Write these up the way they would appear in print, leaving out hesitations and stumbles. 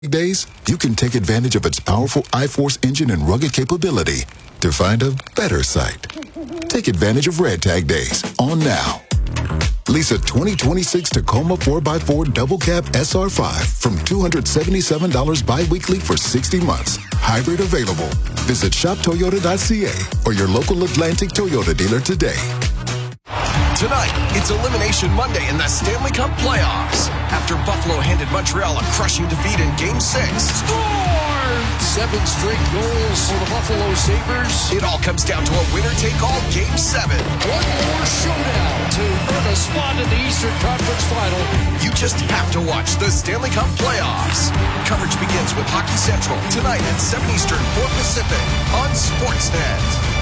days, you can take advantage of its powerful iForce engine and rugged capability to find a better site. Take advantage of Red Tag Days on now. Lease a 2026 Tacoma 4x4 Double Cab SR5 from $277 bi-weekly for 60 months. Hybrid available. Visit shoptoyota.ca or your local Atlantic Toyota dealer today. Tonight, it's Elimination Monday in the Stanley Cup playoffs. After Buffalo handed Montreal a crushing defeat in Game 6. Score! 7 straight goals for the Buffalo Sabres. It all comes down to a winner-take-all Game 7. One more showdown to earn a spot in the Eastern Conference Final. You just have to watch the Stanley Cup playoffs. Coverage begins with Hockey Central tonight at 7 Eastern, 4 Pacific on Sportsnet.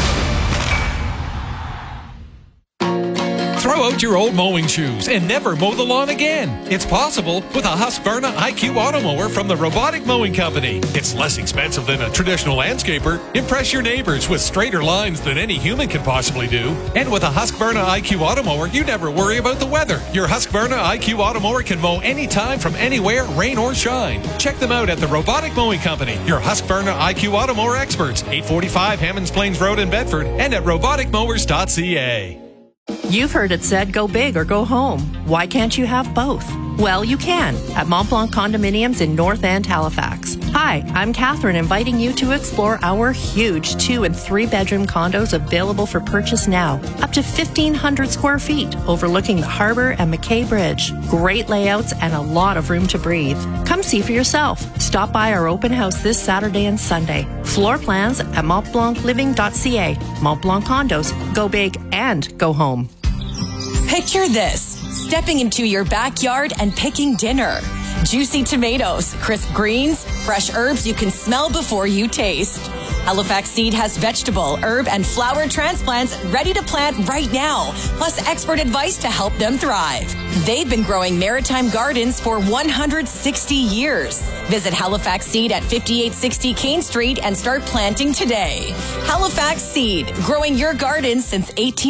Throw out your old mowing shoes and never mow the lawn again. It's possible with a Husqvarna IQ Auto Mower from the Robotic Mowing Company. It's less expensive than a traditional landscaper. Impress your neighbors with straighter lines than any human can possibly do. And with a Husqvarna IQ Auto Mower, you never worry about the weather. Your Husqvarna IQ Auto Mower can mow anytime from anywhere, rain or shine. Check them out at the Robotic Mowing Company, your Husqvarna IQ Auto Mower experts, 845 Hammonds Plains Road in Bedford, and at roboticmowers.ca. You've heard it said, go big or go home. Why can't you have both? Well, you can at Mont Blanc Condominiums in North End, Halifax. Hi, I'm Catherine, inviting you to explore our huge 2- and 3-bedroom condos available for purchase now. Up to 1,500 square feet, overlooking the harbor and McKay Bridge. Great layouts and a lot of room to breathe. Come see for yourself. Stop by our open house this Saturday and Sunday. Floor plans at montblancliving.ca. Mont Blanc Condos. Go big and go home. Picture this, stepping into your backyard and picking dinner. Juicy tomatoes, crisp greens, fresh herbs you can smell before you taste. Halifax Seed has vegetable, herb, and flower transplants ready to plant right now, plus expert advice to help them thrive. They've been growing maritime gardens for 160 years. Visit Halifax Seed at 5860 Kane Street and start planting today. Halifax Seed, growing your garden since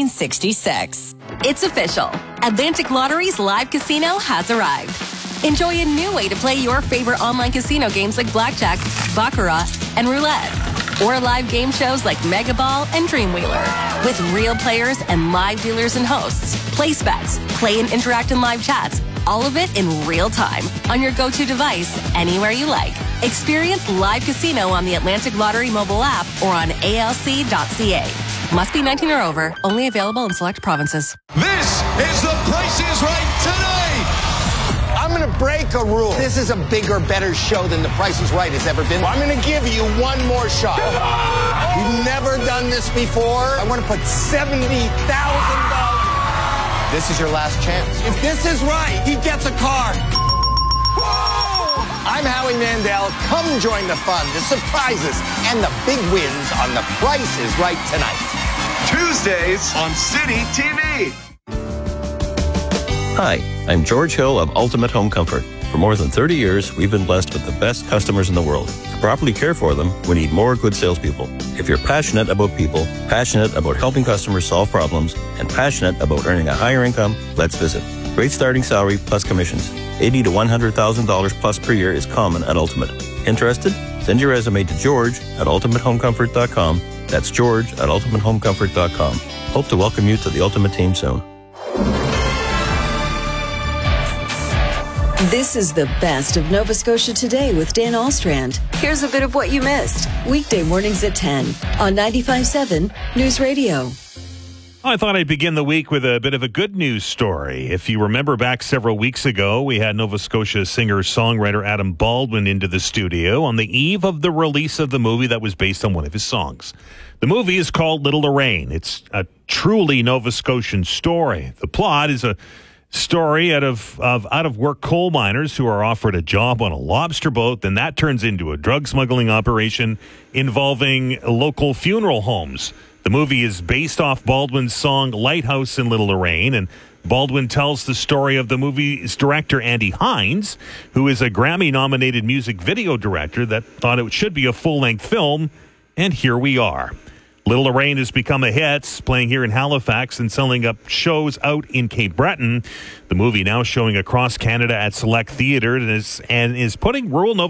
1866. It's official. Atlantic Lottery's live casino has arrived. Enjoy a new way to play your favorite online casino games like Blackjack, Baccarat, and Roulette. Or live game shows like Mega Ball and Dreamwheeler. With real players and live dealers and hosts. Place bets, play and interact in live chats. All of it in real time on your go-to device, anywhere you like. Experience live casino on the Atlantic Lottery mobile app or on alc.ca. Must be 19 or over. Only available in select provinces. This is The Price is Right tonight. I'm going to break a rule. This is a bigger, better show than The Price is Right has ever been. I'm going to give you one more shot. You've never done this before. I want to put $70,000. This is your last chance. If this is right, he gets a car. I'm Howie Mandel. Come join the fun, the surprises, and the big wins on The Price is Right tonight. Tuesdays on City TV. Hi, I'm George Hill of Ultimate Home Comfort. For more than 30 years, we've been blessed with the best customers in the world. To properly care for them, we need more good salespeople. If you're passionate about people, passionate about helping customers solve problems, and passionate about earning a higher income, let's visit. Great starting salary plus commissions. $80,000 to $100,000 plus per year is common at Ultimate. Interested? Send your resume to George at ultimatehomecomfort.com. That's George at ultimatehomecomfort.com. Hope to welcome you to the Ultimate team soon. This is the best of Nova Scotia Today with Dan Alstrand. Here's a bit of what you missed. Weekday mornings at 10 on 95.7 News Radio. I thought I'd begin the week with a bit of a good news story. If you remember back several weeks ago, we had Nova Scotia singer-songwriter Adam Baldwin into the studio on the eve of the release of the movie that was based on one of his songs. The movie is called Little Lorraine. It's a truly Nova Scotian story. The plot is a story out of work coal miners who are offered a job on a lobster boat. Then that turns into a drug smuggling operation involving local funeral homes. The movie is based off Baldwin's song Lighthouse in Little Lorraine, and Baldwin tells the story of the movie's director, Andy Hines, who is a Grammy-nominated music video director that thought it should be a full-length film, and here we are. Little Lorraine has become a hit, playing here in Halifax and selling up shows out in Cape Breton. The movie now showing across Canada at select theaters and is putting rural Nova